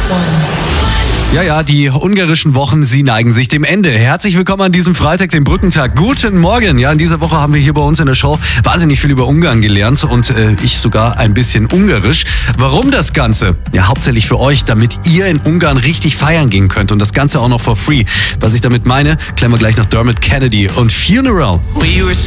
Ja, die ungarischen Wochen, sie neigen sich dem Ende. Herzlich willkommen an diesem Freitag, dem Brückentag. Guten Morgen. Ja, in dieser Woche haben wir hier bei uns in der Show wahnsinnig viel über Ungarn gelernt und ich sogar ein bisschen Ungarisch. Warum das Ganze? Ja, hauptsächlich für euch, damit ihr in Ungarn richtig feiern gehen könnt und das Ganze auch noch for free. Was ich damit meine, klären wir gleich nach Dermot Kennedy und Funeral. We were